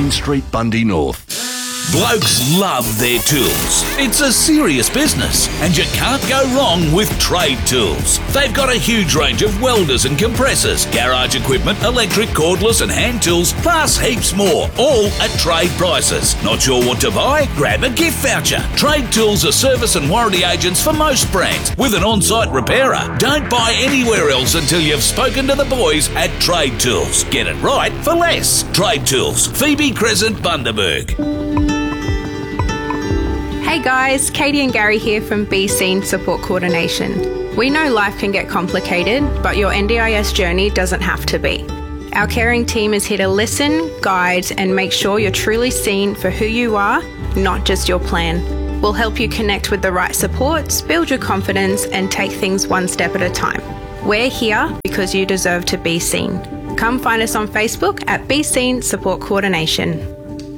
Queen Street, Bundy North. Blokes love their tools. It's a serious business, and you can't go wrong with Trade Tools. They've got a huge range of welders and compressors, garage equipment, electric, cordless and hand tools, plus heaps more, all at trade prices. Not sure what to buy? Grab a gift voucher. Trade Tools are service and warranty agents for most brands, with an on-site repairer. Don't buy anywhere else until you've spoken to the boys at Trade Tools. Get it right for less. Trade Tools, Phoebe Crescent, Bundaberg. Hey guys, Katie and Gary here from Be Seen Support Coordination. We know life can get complicated, but your NDIS journey doesn't have to be. Our caring team is here to listen, guide, and make sure you're truly seen for who you are, not just your plan. We'll help you connect with the right supports, build your confidence, and take things one step at a time. We're here because you deserve to be seen. Come find us on Facebook at Be Seen Support Coordination.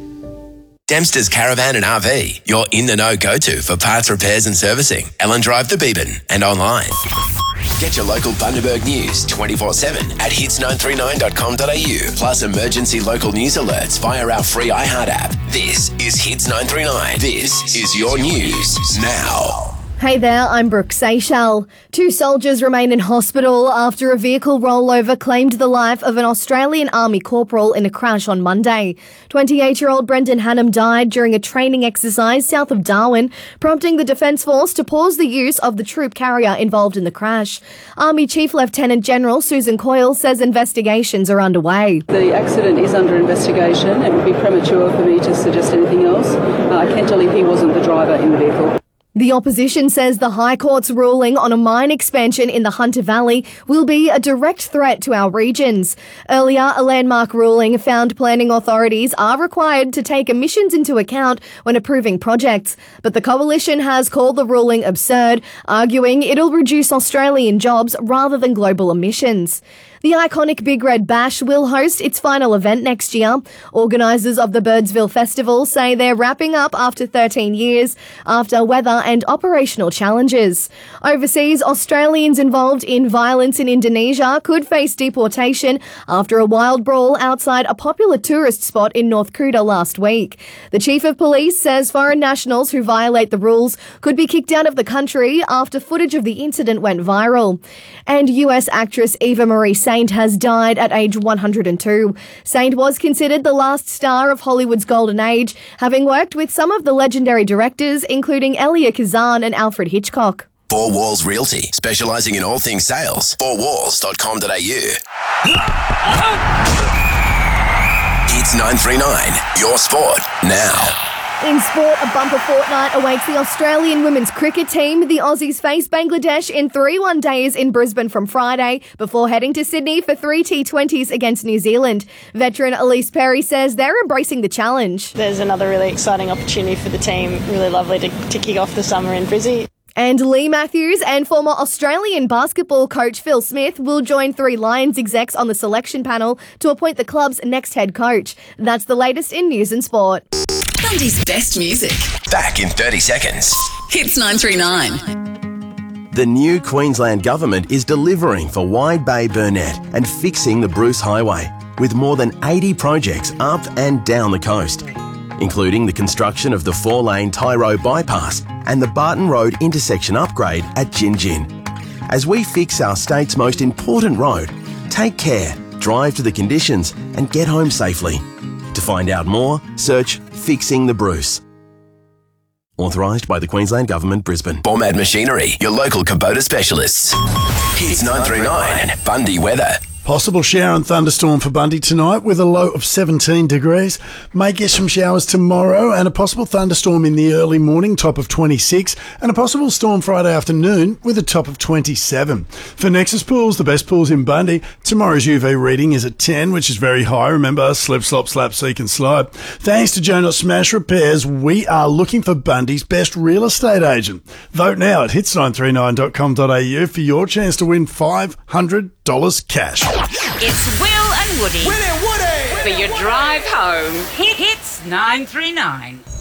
Dempster's Caravan and RV, your in-the-know go-to for parts repairs and servicing. Ellen Drive the Beebyn and online. Get your local Bundaberg news 24/7 at hits939.com.au, plus emergency local news alerts via our free iHeart app. This is Hits 939. This is your news now. Hey there, I'm Brooke Seychelles. 2 soldiers remain in hospital after a vehicle rollover claimed the life of an Australian Army corporal in a crash on Monday. 28-year-old Brendan Hannam died during a training exercise south of Darwin, prompting the Defence Force to pause the use of the troop carrier involved in the crash. Army Chief Lieutenant General Susan Coyle says investigations are underway. The accident is under investigation. It would be premature for me to suggest anything else. I can tell you he wasn't the driver in the vehicle. The opposition says the High Court's ruling on a mine expansion in the Hunter Valley will be a direct threat to our regions. Earlier, a landmark ruling found planning authorities are required to take emissions into account when approving projects. But the coalition has called the ruling absurd, arguing it'll reduce Australian jobs rather than global emissions. The iconic Big Red Bash will host its final event next year. Organisers of the Birdsville Festival say they're wrapping up after 13 years, after weather and operational challenges. Overseas, Australians involved in violence in Indonesia could face deportation after a wild brawl outside a popular tourist spot in North Kuta last week. The Chief of Police says foreign nationals who violate the rules could be kicked out of the country after footage of the incident went viral. And US actress Eva Marie Saint has died at age 102. Saint was considered the last star of Hollywood's golden age, having worked with some of the legendary directors, including Elia Kazan and Alfred Hitchcock. Four Walls Realty, specialising in all things sales. 4walls.com.au. Hits 939, your sport now. In sport, a bumper fortnight awaits the Australian women's cricket team. The Aussies face Bangladesh in 3 one-days in Brisbane from Friday before heading to Sydney for 3 T20s against New Zealand. Veteran Elise Perry says they're embracing the challenge. There's another really exciting opportunity for the team. Really lovely to kick off the summer in Brizzy. And Lee Matthews and former Australian basketball coach Phil Smith will join 3 Lions execs on the selection panel to appoint the club's next head coach. That's the latest in news and sport. Bundy's best music. Back in 30 seconds. Hits 939. The new Queensland Government is delivering for Wide Bay Burnett and fixing the Bruce Highway, with more than 80 projects up and down the coast, including the construction of the 4-lane Tyro bypass and the Barton Road intersection upgrade at Gin Gin. As we fix our state's most important road, take care, drive to the conditions and get home safely. To find out more, search Fixing the Bruce. Authorised by the Queensland Government, Brisbane. Bomad Machinery, your local Kubota specialists. Hits 939, Bundy weather. Possible shower and thunderstorm for Bundy tonight with a low of 17 degrees. May get some showers tomorrow and a possible thunderstorm in the early morning, top of 26, and a possible storm Friday afternoon with a top of 27. For Nexus Pools, the best pools in Bundy, tomorrow's UV reading is at 10, which is very high. Remember, slip, slop, slap, seek and slide. Thanks to Jonas Smash Repairs, we are looking for Bundy's best real estate agent. Vote now at hits939.com.au for your chance to win $500 cash. It's Will and Woody. Woody! For your drive home. Hits 939.